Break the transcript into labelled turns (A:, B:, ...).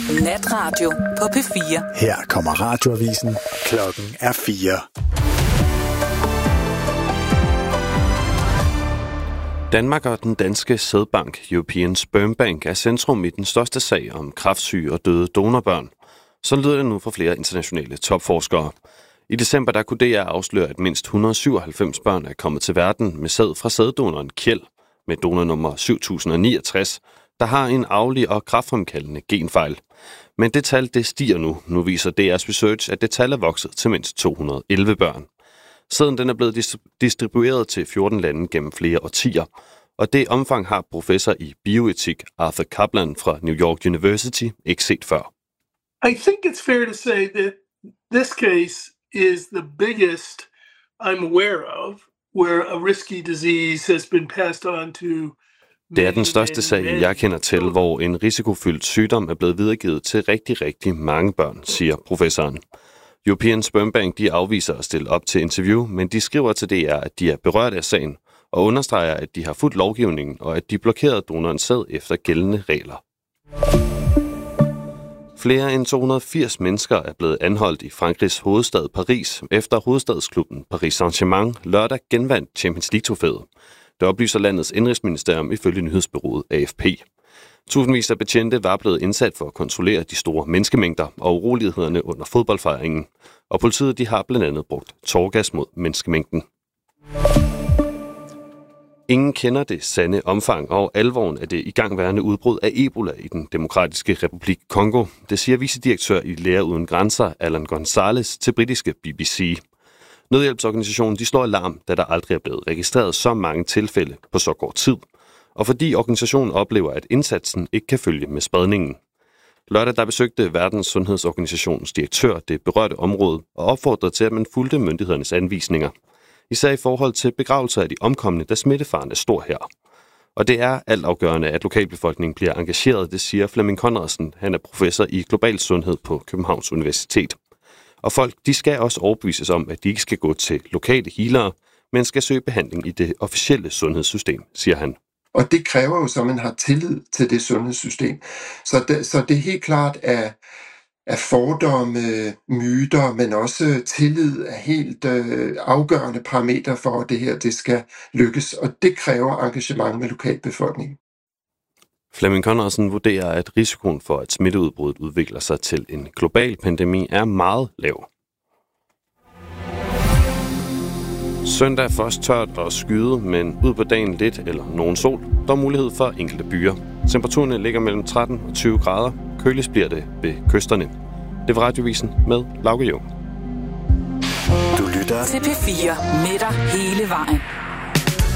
A: Natradio på P4.
B: Her kommer radioavisen. Klokken er 4.
C: Danmark og den danske sædbank European Sperm Bank er centrum i den største sag om kræftsyge og døde donorbørn. Så lyder det nu fra flere internationale topforskere. I december der kunne DR afsløre, at mindst 197 børn er kommet til verden med sæd fra sæddonoren Kjeld med donornummer 7069, der har en arvelig og kræftfremkaldende genfejl. Men det tal det stiger nu. Nu viser DR's research, at det tal er vokset til mindst 211 børn. Sæden den er blevet distribueret til 14 lande gennem flere årtier, og det omfang har professor i bioetik Arthur Kaplan fra New York University ikke set før.
D: I think it's fair to say that this case is the biggest I'm aware of, where a risky disease has been passed on to.
C: Det er den største sag, jeg kender til, hvor en risikofyldt sygdom er blevet videregivet til rigtig mange børn, siger professoren. European Sperm Bank de afviser at stille op til interview, men de skriver til DR, at de er berørt af sagen, og understreger, at de har fulgt lovgivningen, og at de blokerede donorens sæd efter gældende regler. Flere end 280 mennesker er blevet anholdt i Frankrigs hovedstad Paris, efter hovedstadsklubben Paris Saint-Germain lørdag genvandt Champions League-trofæet. Det oplyser landets indrigsministerium ifølge nyhedsbureauet AFP. Tusindvis af betjente var blevet indsat for at kontrollere de store menneskemængder og urolighederne under fodboldfejringen, og politiet de har blandt andet brugt tåregas mod menneskemængden. Ingen kender det sande omfang og alvoren af det igangværende udbrud af Ebola i den demokratiske republik Kongo. Det siger vicedirektør i Læger Uden Grænser, Alan Gonzalez, til britiske BBC. Nødhjælpsorganisationen de slår alarm, da der aldrig er blevet registreret så mange tilfælde på så kort tid, og fordi organisationen oplever, at indsatsen ikke kan følge med spredningen. Lørdag der besøgte Verdens Sundhedsorganisations direktør det berørte område og opfordrede til, at man fulgte myndighedernes anvisninger. Især i forhold til begravelser af de omkomne, da smittefaren er stor her. Og det er altafgørende, at lokalbefolkningen bliver engageret, det siger Flemming Conradsen. Han er professor i global sundhed på Københavns Universitet. Og folk de skal også overbevises om, at de ikke skal gå til lokale healere, men skal søge behandling i det officielle sundhedssystem, siger han.
E: Og det kræver jo så, at man har tillid til det sundhedssystem. Så det er helt klart, at fordomme, myter, men også tillid er helt afgørende parametre for, at det her det skal lykkes. Og det kræver engagement med lokalbefolkningen.
C: Flemming Conradsen vurderer, at risikoen for, at smitteudbruddet udvikler sig til en global pandemi, er meget lav. Søndag er først tørt og skyet, men ud på dagen lidt eller nogen sol. Der er mulighed for enkelte byer. Temperaturerne ligger mellem 13 og 20 grader. Køligst bliver det ved kysterne. Det var Radiovisen med Lauke Jung.
B: Du lytter
A: til P4 med dig hele vejen.